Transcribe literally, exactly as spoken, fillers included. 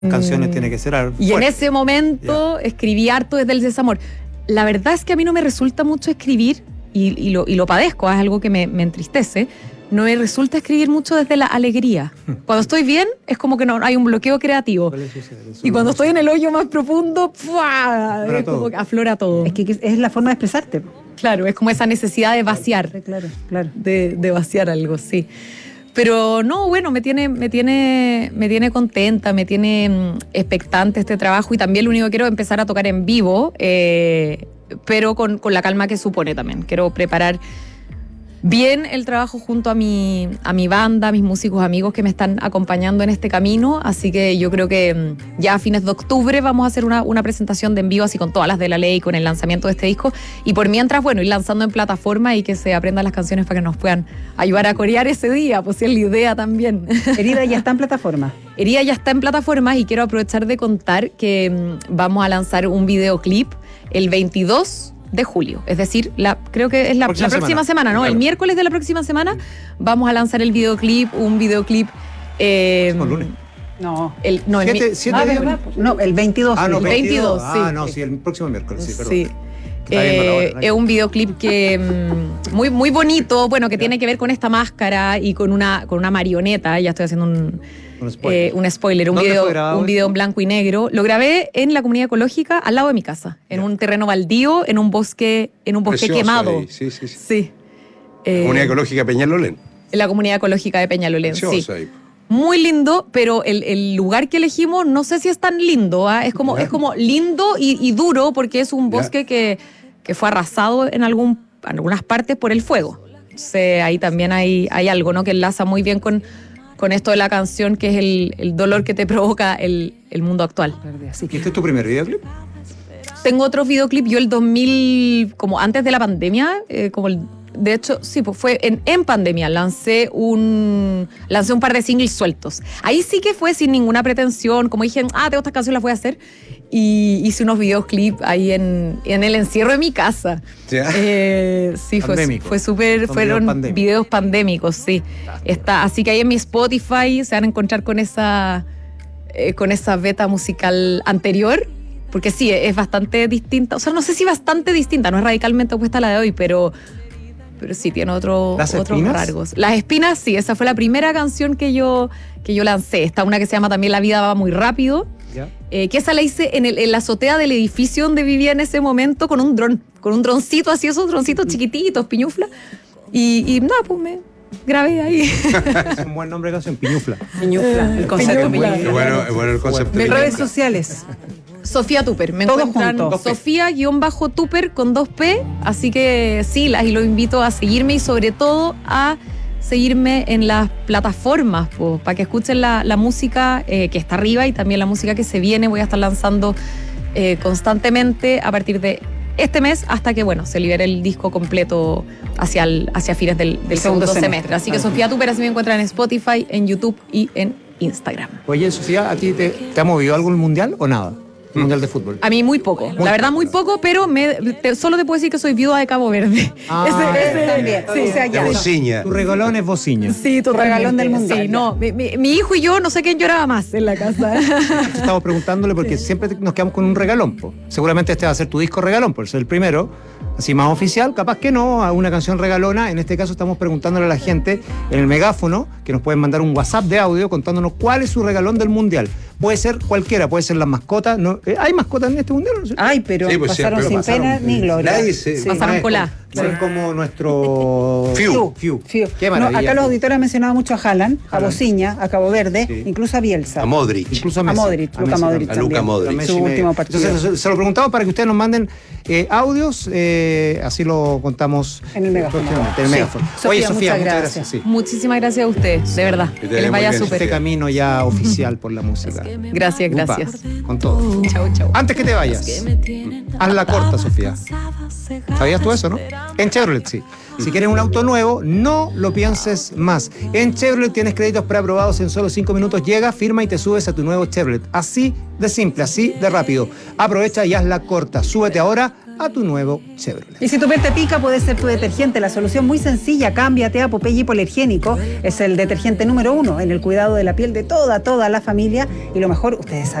canciones tiene que ser fuerte. Y en ese momento yeah. escribí harto desde el desamor. La verdad es que a mí no me resulta mucho escribir, y, y, lo, y lo padezco, es algo que me, me entristece. No me resulta escribir mucho desde la alegría. Cuando estoy bien, es como que no hay un bloqueo creativo. Y cuando estoy en el hoyo más profundo, ¡pua! Es como que aflora todo. Es que es la forma de expresarte. Claro, es como esa necesidad de vaciar. Claro, claro. De, de vaciar algo, sí. Pero no, bueno, me tiene, me tiene, me tiene contenta, me tiene expectante este trabajo, y también lo único que quiero es empezar a tocar en vivo, eh, pero con, con la calma que supone también. Quiero preparar bien el trabajo junto a mi, a mi banda, a mis músicos amigos que me están acompañando en este camino, así que yo creo que ya a fines de octubre vamos a hacer una, una presentación de en vivo, así con todas las de la ley, con el lanzamiento de este disco, y por mientras, bueno, ir lanzando en plataforma y que se aprendan las canciones para que nos puedan ayudar a corear ese día, pues si es la idea también. Herida ya está en plataforma. Herida ya está en plataformas, y quiero aprovechar de contar que mmm, vamos a lanzar un videoclip el veintidós de julio, es decir, la, creo que es la próxima, la próxima semana, semana, ¿no? Claro. El miércoles de la próxima semana vamos a lanzar el videoclip, un videoclip... Eh, ¿Es lunes? No. El, no, ¿Siete, el, siete ah, de... no, el veintidós. Ah, no, el veintidós, veintidós, sí. Ah, no, sí, el próximo miércoles, sí, perdón. Sí. Eh, es un videoclip que mmm, muy, muy bonito, bueno, que ya. tiene que ver con esta máscara y con una, con una marioneta. Ya estoy haciendo un, un spoiler, eh, un, spoiler un, video, un video en blanco y negro. Lo grabé en la comunidad ecológica al lado de mi casa, en ya. un terreno baldío, en un bosque, en un bosque quemado. Ahí. Sí, sí, sí. sí. Eh, comunidad ecológica Peñalolén. En la comunidad ecológica de Peñalolén, sí. Ahí. Muy lindo, pero el, el lugar que elegimos no sé si es tan lindo. ¿eh? Es, como, es como lindo y, y duro, porque es un bosque que, que fue arrasado en, algún, en algunas partes por el fuego. Entonces, ahí también hay, hay algo, ¿no? que enlaza muy bien con, con esto de la canción, que es el, el dolor que te provoca el, el mundo actual. Así que, ¿este es tu primer videoclip? Tengo otros videoclips. Yo el dos mil, como antes de la pandemia, eh, como el... De hecho, sí, pues fue en, en pandemia, lancé un lancé un par de singles sueltos. Ahí sí que fue sin ninguna pretensión, como dije, ah, tengo estas canciones, las voy a hacer. Y hice unos videoclips ahí en, en el encierro de mi casa. ¿Ya? Eh, sí, Pandémico. fue, fue súper, fueron videos pandémicos. videos pandémicos, sí. Está, así que ahí en mi Spotify se van a encontrar con esa, eh, con esa beta musical anterior. Porque sí, es bastante distinta. O sea, no sé si bastante distinta, no es radicalmente opuesta a la de hoy, pero... pero sí tiene otro, otros rasgos. Las espinas, sí, esa fue la primera canción que yo, que yo lancé. Está una que se llama también La vida va muy rápido, eh, que esa la hice en, el, en la azotea del edificio donde vivía en ese momento con un dron, con un droncito, así esos droncitos chiquititos, piñufla. Y, y nada, pues me grabé ahí. Es un buen nombre de canción, Piñufla. Piñufla, el concepto Piñufla. Es bueno, es bueno el concepto. Mis redes sociales. Sofía Tupper, me Todo encuentran Sofía-Tupper con dos P, así que sí, las, y los invito a seguirme y sobre todo a seguirme en las plataformas, pues, para que escuchen la, la música eh, que está arriba y también la música que se viene. Voy a estar lanzando eh, constantemente a partir de este mes hasta que, bueno, se libere el disco completo hacia, el, hacia fines del, del segundo, segundo semestre. semestre. Así que Sofía Tupper, así me encuentran en Spotify, en YouTube y en Instagram. Oye, Sofía, ¿a ti te, te ha movido algo el mundial o nada? Mundial de fútbol. A mí muy poco, muy la verdad muy poco, pero me, te, solo te puedo decir que soy viuda de Cabo Verde. Ah, ese, ese, también. Sí, o sea, ya. De Bociña. Tu regalón es Bociña. Sí, tu regalón del mundial. Sí, no, mi, mi, mi hijo y yo no sé quién lloraba más en la casa. Estamos preguntándole porque sí. siempre nos quedamos con un regalón, po. Seguramente este va a ser tu disco regalón, por ser el primero. Así más oficial, capaz que no, a una canción regalona. En este caso estamos preguntándole a la gente en el megáfono que nos pueden mandar un WhatsApp de audio contándonos cuál es su regalón del mundial. Puede ser cualquiera, puede ser las mascotas. ¿No? ¿Hay mascotas en este mundial? ¿No? Ay, pero sí, pues pasaron sí, pero sin pena ni gloria. Nadie se... sí. Pasaron con la. Son como nuestro... Fiu. Fiu. Fiu. Qué maravilla. No, acá los auditores han mencionado mucho a Haaland, a Bociña, a Cabo Verde, sí. incluso a Bielsa. A Modric. Incluso a Messi. A Modric, a Luka Messi, Modric a Luka Modric. Su último partido. Entonces, se lo preguntamos para que ustedes nos manden eh, audios, eh, así lo contamos en el megáfono. En el sí. megáfono. Sofía, Oye, Sofía, muchas gracias. gracias. Sí. Muchísimas gracias a ustedes, de verdad. Que, que les vaya súper. Este camino ya oficial por la música. Gracias, gracias. Upa, con todo. Chau, chau. Antes que te vayas, hazla corta, Sofía. ¿Sabías tú eso, no? En Chevrolet, sí. Si quieres un auto nuevo, no lo pienses más. En Chevrolet tienes créditos preaprobados en solo cinco minutos. Llega, firma y te subes a tu nuevo Chevrolet. Así de simple, así de rápido. Aprovecha y hazla corta. Súbete ahora a tu nuevo Chevrolet. Y si tu piel te pica, puede ser tu detergente. La solución muy sencilla, cámbiate a Popeye Hipoalergénico. Es el detergente número uno en el cuidado de la piel de toda, toda la familia. Y lo mejor, ustedes saben